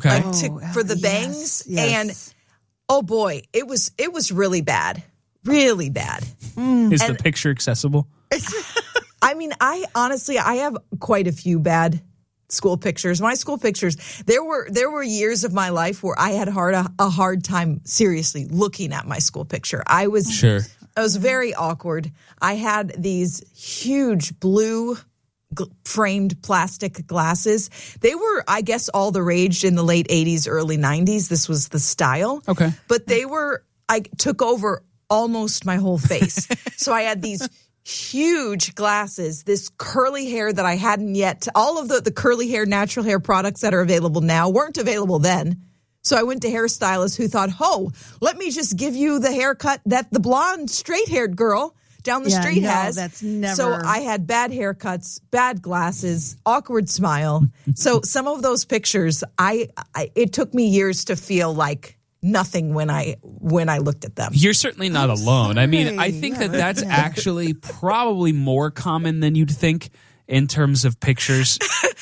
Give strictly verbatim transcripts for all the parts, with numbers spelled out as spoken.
Okay. Like to, Oh, for the yes, bangs. yes. And oh boy, it was it was really bad. Really bad. Is And- the picture accessible? I mean, I honestly, I have quite a few bad school pictures. My school pictures, there were there were years of my life where I had hard a, a hard time seriously looking at my school picture. I was Sure. I was very awkward. I had these huge blue g- framed plastic glasses. They were, I guess, all the rage in the late eighties, early nineties. This was the style. Okay. But they were, I took over almost my whole face. So I had these huge glasses, this curly hair that I hadn't yet. All of the, the curly hair, natural hair products that are available now weren't available then. So I went to hairstylists who thought, oh, let me just give you the haircut that the blonde, straight-haired girl down the Yeah, street no, has. that's never- So I had bad haircuts, bad glasses, awkward smile. So some of those pictures, I, I it took me years to feel like nothing when I when I looked at them. You're certainly not alone. I mean, I sorry. think Yeah, that that's yeah. actually probably more common than you'd think in terms of pictures.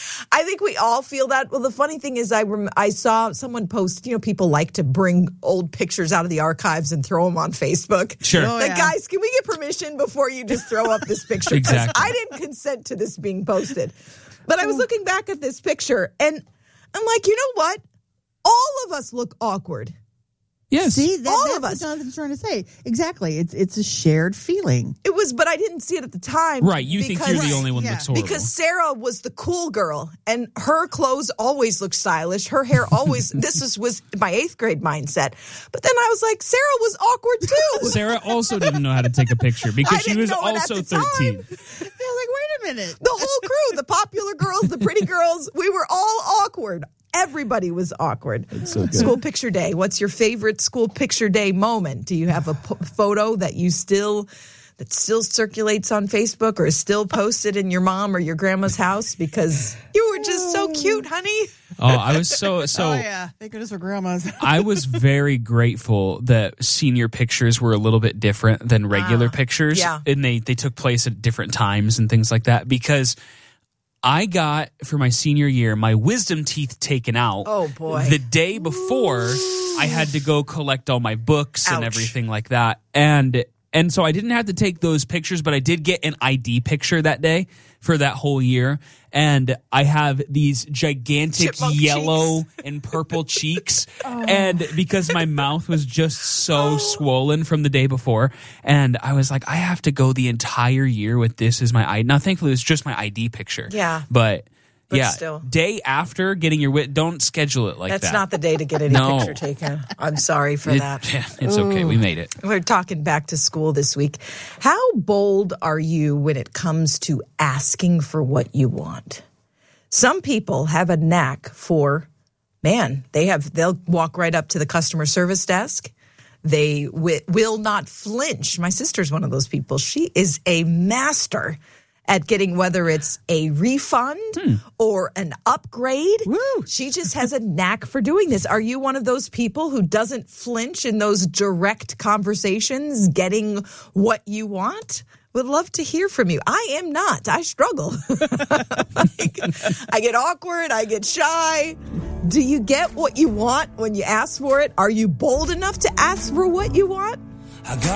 I think we all feel that. Well, the funny thing is, I rem- I saw someone post. You know, people like to bring old pictures out of the archives and throw them on Facebook. Sure. Oh, Like, yeah. guys, can we get permission before you just throw up this picture? 'Cause Exactly. I didn't consent to this being posted. But I was looking back at this picture, and I'm like, you know what? All of us look awkward. Yes. See, that, All that's of what us. Jonathan's trying to say. Exactly. It's it's a shared feeling. It was, but I didn't see it at the time. Right. You think you're because- the only one yeah. that's horrible. Because Sarah was the cool girl, and her clothes always looked stylish. Her hair always, this was, was my eighth grade mindset. But then I was like, Sarah was awkward too. Sarah also didn't know how to take a picture because I she didn't was know it at also the time. thirteen. Yeah, like, wait a minute. The whole crew, the popular girls, the pretty girls, we were all awkward. Everybody was awkward. so good. School picture day. What's your favorite school picture day moment? Do you have a p- photo that you still that still circulates on Facebook or is still posted in your mom or your grandma's house because you were just so cute, honey? Oh, I was so so Oh, yeah. Thank goodness for grandmas. I was very grateful that senior pictures were a little bit different than regular pictures. yeah. And they, they took place at different times and things like that because I got, for my senior year, my wisdom teeth taken out. Oh, boy. The day before, I had to go collect all my books and Ouch. everything like that. And and so I didn't have to take those pictures, but I did get an I D picture that day for that whole year. And I have these gigantic Chipmunk yellow and purple cheeks. And because my mouth was just so swollen from the day before. And I was like, I have to go the entire year with this as my I D. Now, thankfully, it was just my I D picture. Yeah. But, But yeah, still. day after getting your wit, don't schedule it like That's that. not the day to get any No. picture taken. I'm sorry for It- that. yeah, it's okay. We made it. We're talking back to school this week. How bold are you when it comes to asking for what you want? Some people have a knack for, man, they have, they'll walk right up to the customer service desk. They wi- will not flinch. My sister's one of those people. She is a master at getting whether it's a refund or an upgrade. Woo. She just has a knack for doing this. Are you one of those people who doesn't flinch in those direct conversations, getting what you want? Would love to hear from you. I am not. I struggle. Like, I get awkward. I get shy. Do you get what you want when you ask for it? Are you bold enough to ask for what you want? I got